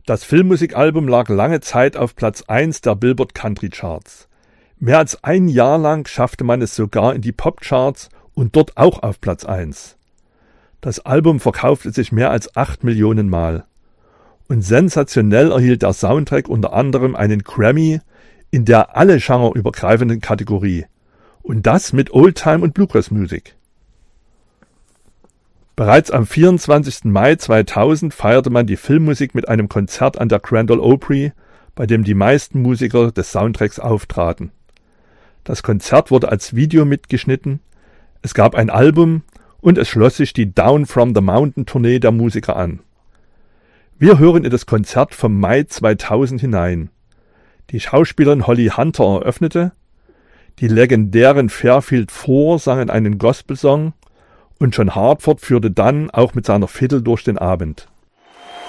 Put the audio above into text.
Das Filmmusikalbum lag lange Zeit auf Platz 1 der Billboard Country Charts. Mehr als ein Jahr lang schaffte man es sogar in die Popcharts und dort auch auf Platz 1. Das Album verkaufte sich mehr als 8 Millionen Mal. Und sensationell erhielt der Soundtrack unter anderem einen Grammy in der alle genreübergreifenden Kategorie. Und das mit Oldtime- und Bluegrass-Musik. Bereits am 24. Mai 2000 feierte man die Filmmusik mit einem Konzert an der Grand Ole Opry, bei dem die meisten Musiker des Soundtracks auftraten. Das Konzert wurde als Video mitgeschnitten, es gab ein Album und es schloss sich die Down from the Mountain Tournee der Musiker an. Wir hören in das Konzert vom Mai 2000 hinein. Die Schauspielerin Holly Hunter eröffnete, die legendären Fairfield Four sangen einen Gospelsong und John Hartford führte dann auch mit seiner Fiddle durch den Abend.